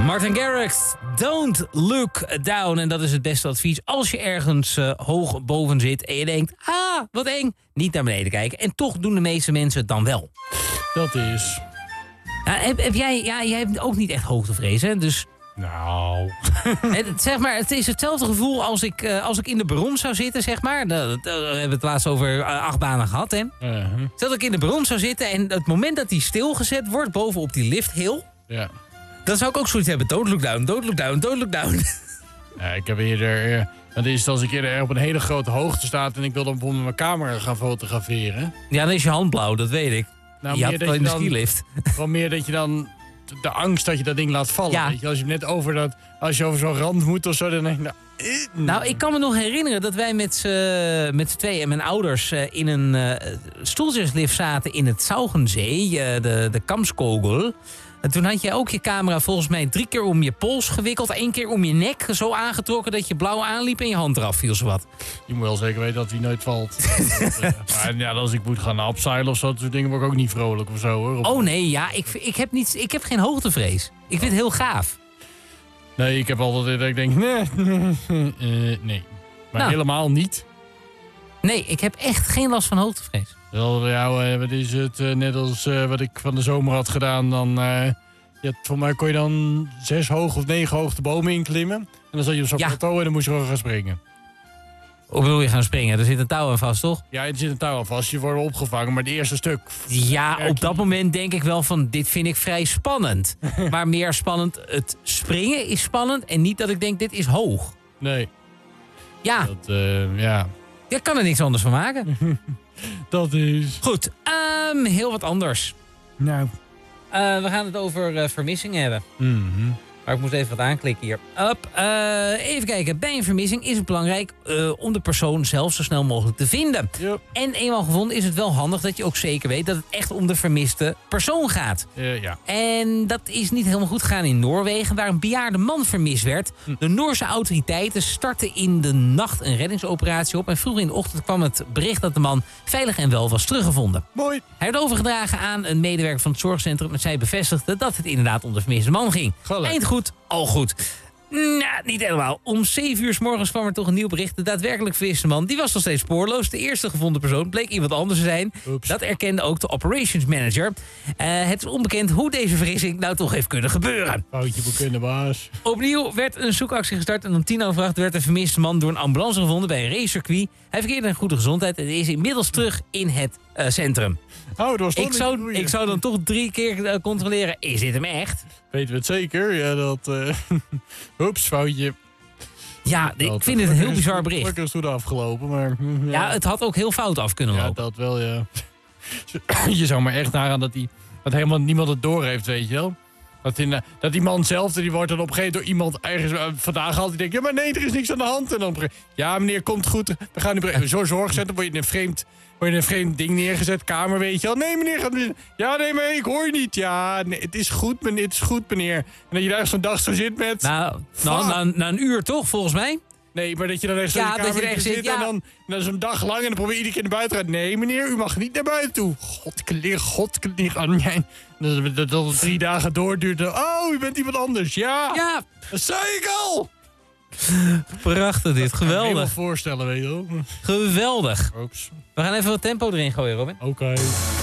Martin Garrix, don't look down. En dat is het beste advies als je ergens hoog boven zit en je denkt, wat eng. Niet naar beneden kijken. En toch doen de meeste mensen het dan wel. Dat is... Jij hebt ook niet echt hoogtevrees, hè? Dus... Nou... Zeg maar, het is hetzelfde gevoel als ik in de bron zou zitten, zeg maar. We hebben het laatst over achtbanen gehad, hè? Stel dat ik in de bron zou zitten en het moment dat die stilgezet wordt bovenop die lifthill... Ja. Dan zou ik ook zoiets hebben, don't look down, don't look down, don't look down. Ja, ik heb eerder... Dat is als ik eerder op een hele grote hoogte sta en ik wil dan bijvoorbeeld mijn camera gaan fotograferen. Ja, dan is je hand blauw, dat weet ik. Nou, je had het al in de skilift. Gewoon meer dat je dan... De angst dat je dat ding laat vallen. Ja. Weet je? Als je over zo'n rand moet of zo, dan denk je... Nou, ik kan me nog herinneren dat wij met z'n tweeën en mijn ouders in een stoeltjeslift zaten in het Saugenzee, de Kamskogel. En toen had jij ook je camera volgens mij 3 keer om je pols gewikkeld, 1 keer om je nek zo aangetrokken dat je blauw aanliep en je hand eraf viel zowat. Je moet wel zeker weten dat hij nooit valt. Maar ja, als ik moet gaan upseilen of zo, dat soort dingen word ik ook niet vrolijk of zo, hoor. Oh nee, ja, ik heb geen hoogtevrees. Ik vind het heel gaaf. Nee, ik heb altijd dat ik denk, nee. Maar Nou. helemaal niet. Nee, ik heb echt geen last van hoogtevrees. Wel, ja, wat is het? Net als wat ik van de zomer had gedaan, dan... voor mij kon je dan 6 hoog of 9 hoog de bomen inklimmen. En dan zat je op zo'n plateau en dan moest je gewoon gaan springen. Hoe bedoel je gaan springen? Er zit een touw aan vast, toch? Ja, er zit een touw aan vast. Je wordt opgevangen, maar het eerste stuk... Ja, op dat moment denk ik wel van, dit vind ik vrij spannend. Maar meer spannend, het springen is spannend en niet dat ik denk, dit is hoog. Nee. Ja. Ja. Je kan er niks anders van maken. Dat is... Goed, heel wat anders. Nou. We gaan het over vermissing hebben. Maar ik moest even wat aanklikken hier. Even kijken. Bij een vermissing is het belangrijk om de persoon zelf zo snel mogelijk te vinden. Yep. En eenmaal gevonden is het wel handig dat je ook zeker weet dat het echt om de vermiste persoon gaat. Ja. En dat is niet helemaal goed gegaan in Noorwegen, waar een bejaarde man vermist werd. De Noorse autoriteiten startten in de nacht een reddingsoperatie op. En vroeg in de ochtend kwam het bericht dat de man veilig en wel was teruggevonden. Mooi. Hij werd overgedragen aan een medewerker van het zorgcentrum en zij bevestigde dat het inderdaad om de vermiste man ging. Eind goed, al goed. Nou, niet helemaal. Om 7 uur 's morgens kwam er toch een nieuw bericht. De daadwerkelijk vermiste man, die was nog steeds spoorloos. De eerste gevonden persoon bleek iemand anders te zijn. Oeps. Dat erkende ook de operations manager. Het is onbekend hoe deze vergissing nou toch heeft kunnen gebeuren. Foutje moet kunnen, baas. Opnieuw werd een zoekactie gestart en om 10:08 werd de vermiste man door een ambulance gevonden bij een racecircuit. Hij verkeerde in goede gezondheid en is inmiddels terug in het centrum. Oh, dat was toch Ik zou dan toch 3 keer controleren, is dit hem echt? Weten we het zeker? Ja, dat... Oeps, foutje. Ja, ik vind het een heel bizar bericht. Gelukkig is het goed afgelopen, maar... Ja, het had ook heel fout af kunnen lopen. Ja, dat wel, ja. Je zou maar echt nagaan dat helemaal niemand het door heeft, weet je wel. Dat die man zelf, die wordt dan opgegeven door iemand ergens vandaag al die denkt, ja, maar nee, er is niks aan de hand. En dan ja, meneer, komt goed. We gaan nu zo'n zorgcentrum, word je in een vreemd ding neergezet, kamer, weet je wel. Nee, meneer, ja, nee, maar ik hoor je niet. Ja, nee, het is goed, meneer. En dat je daar zo'n dag zo zit met... Nou, na een uur toch, volgens mij? Nee, maar dat je dan echt zo in de kamer zit en dan is een dag lang en dan probeer je iedere keer naar buiten te gaan. Nee, meneer, u mag niet naar buiten toe. Godklier. Dat 3 dagen doorduurt. Oh, u bent iemand anders. Ja. Dat zei ik al. Prachtig dit, geweldig. Ik kan me voorstellen, weet je wel. Geweldig. Oeps. We gaan even wat tempo erin gooien, Robin. Oké.